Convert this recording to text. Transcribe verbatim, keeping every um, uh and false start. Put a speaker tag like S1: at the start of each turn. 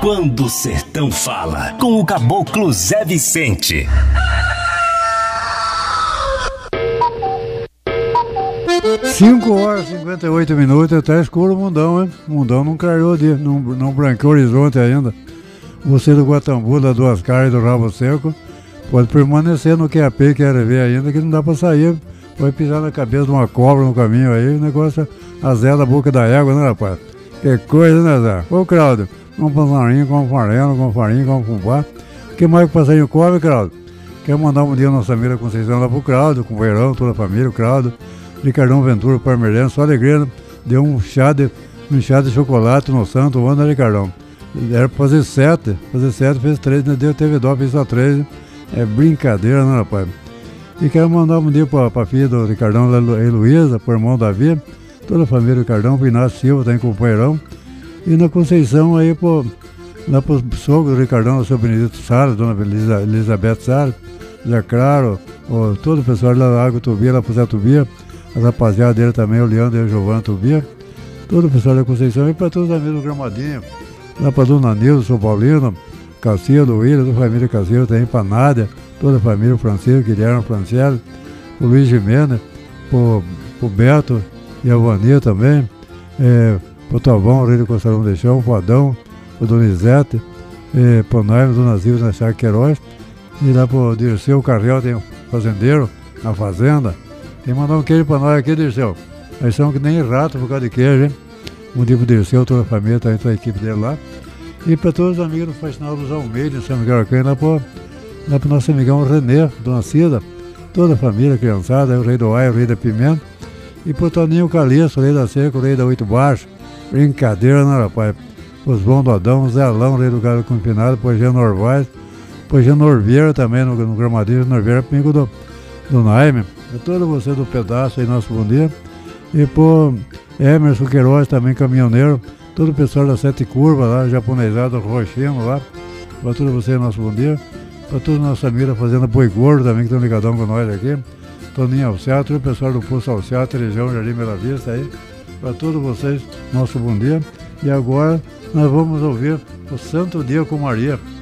S1: Quando o Sertão Fala, com o Caboclo Zé Vicente.
S2: cinco horas e cinquenta e oito minutos, até escuro o mundão, hein? O mundão não clareou, de, não, não branqueou o horizonte ainda. Você do Guatambu, da Duas Caras e do Rabo Seco, pode permanecer no Q A P, quer ver ainda, que não dá pra sair. Vai pisar na cabeça de uma cobra no caminho aí, o negócio azeda a boca da égua, né, rapaz? Que coisa, né, Zé? Ô, Claudio, com um passarinho, com um farelo, com um farinho, com um fubá. O que mais que o passarinho come, Claudio? Quer mandar um dia a nossa família Conceição lá pro Claudio, com o Verão, toda a família, o Claudio, Ricardão Ventura, Parmeirano, só alegria, deu um chá de, um chá de chocolate no Santo, o ano, né, Ricardão? Era pra fazer sete, fazer sete, fez três, né? Deu, teve dó, fez só três. É brincadeira, né, rapaz? E quero mandar um dia pra, pra filha do Ricardão, a Heloísa, pro irmão Davi, toda a família do Ricardão, pro Inácio Silva, tá em companheirão. E na Conceição aí, pô, lá pro sogro do Ricardão, o seu Benedito Salles, dona Elisa, Elizabeth Salles, Zé Claro, ó, todo o pessoal lá da Água Tubia, lá pro Zé Tubia, a rapaziada dele também, o Leandro e o Giovanni Tubia, todo o pessoal da Conceição e pra todos os amigos do Gramadinho, lá pra dona Nilda, São Paulino, Cacildo, William, toda a família Cacildo, também pra Nádia, toda a família, o Francisco, Guilherme, Franciele, o Luiz Gimenez, pro, pro Beto e a Vania também, é, pro Tavão, o Rei do Costarão de Chão, pro Adão, pro Donizete, é, pro Naime, Dona Zilda, na Chácara Queiroz, e lá pro Dirceu Carrel, tem um fazendeiro na fazenda. Tem que mandar um queijo pra nós aqui, Dirceu. Nós somos que nem rato por causa de queijo, hein? Um dia pro Dirceu, toda a família, tá toda a equipe dele lá. E para todos os amigos do Faxinal dos Almeida, em São Miguel Arcanjo, lá pro, lá pro nosso amigão Renê, Dona Cida, toda a família, criançada, o Rei do Ai, o Rei da Pimenta. E pro Toninho Calixto, o Rei da Seca, o Rei da Oito Baixo. Brincadeira, né, rapaz? Os bons do Adão, o Zé Alão, o Rei do Galo Confinado, pro Jean Norvaz, pro Jean Norveira também, no, no Gramadinho, Norveira, amigo do, do Naime. E todo você do pedaço aí, nosso bom dia. E pro Emerson Queiroz, também caminhoneiro, todo o pessoal da Sete Curvas lá, japonesado, Rochino lá, para todos vocês, nosso bom dia. Para toda a nossa família, Fazenda Boi Gordo também, que estão ligadão com nós aqui. Toninho Alciato, todo o pessoal do Poço Alciato, região Jardim Bela Vista aí. Para todos vocês, nosso bom dia. E agora nós vamos ouvir o Santo Dia com Maria.